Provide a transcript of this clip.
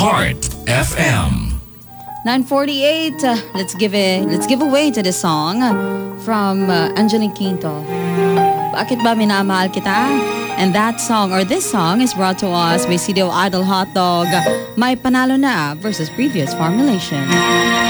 Heart FM. 9:48. Let's give away to the song from Angeline Quinto. Bakit ba minamahal kita? And that song or this song is brought to us by CDO Idol Hotdog. May panalo na versus previous formulation.